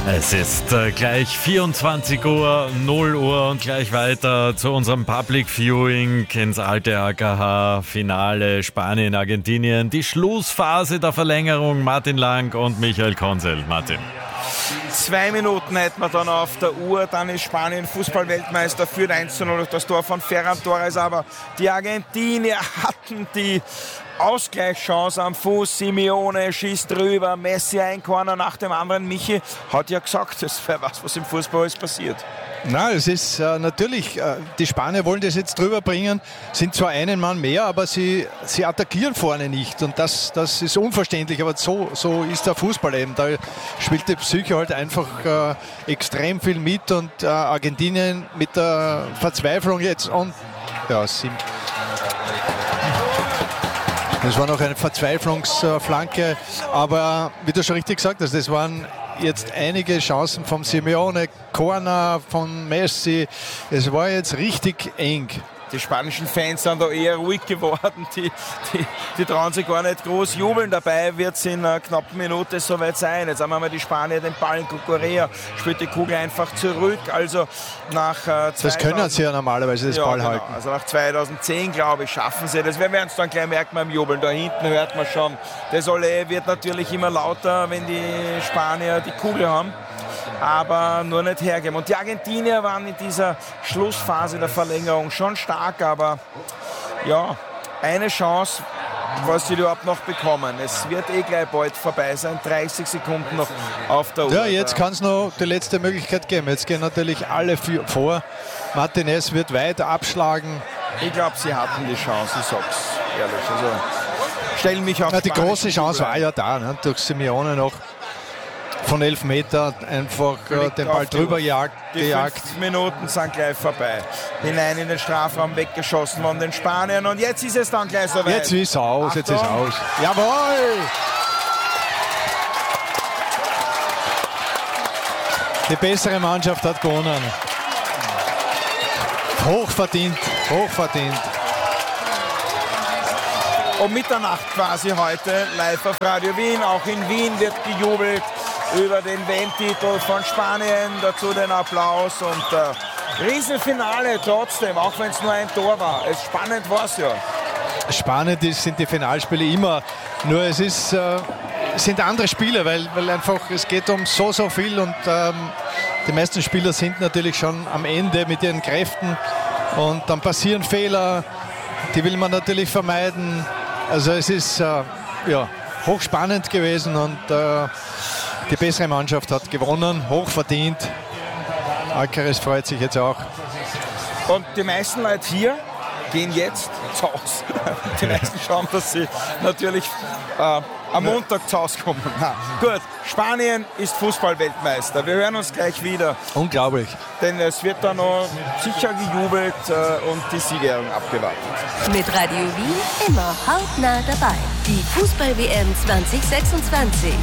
Es ist gleich 24 Uhr, 0 Uhr und gleich weiter zu unserem Public Viewing ins alte AKH-Finale Spanien-Argentinien. Die Schlussphase der Verlängerung, Martin Lang und Michael Konzel. Martin. 2 Minuten hätten wir dann auf der Uhr, dann ist Spanien Fußballweltmeister, führt 1:0 durch das Tor von Ferran Torres, aber die Argentinier hatten die Ausgleichschance am Fuß, Simeone schießt drüber, Messi ein Corner nach dem anderen. Michi hat ja gesagt, das wäre was im Fußball ist passiert. Na, es ist natürlich, die Spanier wollen das jetzt drüber bringen, sind zwar einen Mann mehr, aber sie attackieren vorne nicht und das ist unverständlich, aber so ist der Fußball eben. Da spielt die Psyche halt einfach extrem viel mit und Argentinien mit der Verzweiflung jetzt und ja, das war noch eine Verzweiflungsflanke, aber wie du schon richtig gesagt hast, das waren jetzt einige Chancen vom Simeone, Corner von Messi. Es war jetzt richtig eng. Die spanischen Fans sind da eher ruhig geworden. Die trauen sich gar nicht groß jubeln. Dabei wird es in einer knappen Minute soweit sein. Jetzt haben wir die Spanier den Ball. Cucurella spielt die Kugel einfach zurück. Also nach das können sie ja normalerweise, das Ball genau. halten. Also nach 2010, glaube ich, schaffen sie das. Wir werden es dann gleich merken beim Jubeln. Da hinten hört man schon. Das Olé wird natürlich immer lauter, wenn die Spanier die Kugel haben. Aber nur nicht hergeben. Und die Argentinier waren in dieser Schlussphase der Verlängerung schon stark, aber ja, eine Chance, was sie überhaupt noch bekommen. Es wird gleich bald vorbei sein, 30 Sekunden noch auf der Uhr. Ja, jetzt kann es noch die letzte Möglichkeit geben. Jetzt gehen natürlich alle vor. Martinez wird weiter abschlagen. Ich glaube, sie hatten die Chance, ich sag's ehrlich. Also, stellen mich auf die große Chance war ja da, ne? Durch Simeone noch. Von 11 Meter einfach den Ball drüber gejagt. Die 5 Minuten sind gleich vorbei. Hinein in den Strafraum weggeschossen von den Spaniern. Und jetzt ist es dann gleich soweit. Jetzt ist es aus, jetzt ist es aus. Jawohl! Die bessere Mannschaft hat gewonnen. Hochverdient, hochverdient. Um Mitternacht quasi heute live auf Radio Wien. Auch in Wien wird gejubelt über den WM-Titel von Spanien, dazu den Applaus und Riesenfinale trotzdem, auch wenn es nur ein Tor war. Spannend war es ja. Spannend sind die Finalspiele immer, nur es sind andere Spiele, weil einfach es geht um so viel und die meisten Spieler sind natürlich schon am Ende mit ihren Kräften und dann passieren Fehler, die will man natürlich vermeiden. Also es ist hochspannend gewesen und die bessere Mannschaft hat gewonnen, hochverdient. Alcaraz freut sich jetzt auch. Und die meisten Leute hier gehen jetzt zu Hause. Die meisten schauen, dass sie natürlich am Montag zu Hause kommen. Gut, Spanien ist Fußballweltmeister. Wir hören uns gleich wieder. Unglaublich. Denn es wird da noch sicher gejubelt und die Siegerehrung abgewartet. Mit Radio Wien immer hautnah dabei. Die Fußball-WM 2026.